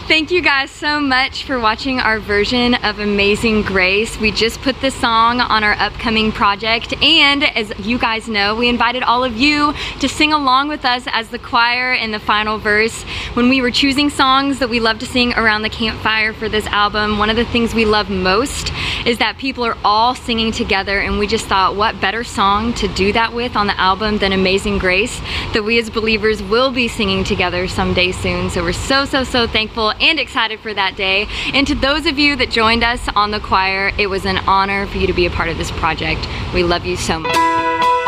Thank you guys so much for watching our version of Amazing Grace. We just put this song on our upcoming project, and as you guys know, we invited all of you to sing along with us as the choir in the final verse. When we were choosing songs that we love to sing around the campfire for this album, one of the things we love most is that people are all singing together, and we just thought, what better song to do that with on the album than Amazing Grace, that we as believers will be singing together someday soon. So we're so thankful and excited for that day. And to those of you that joined us on the choir, it was an honor for you to be a part of this project. We love you so much.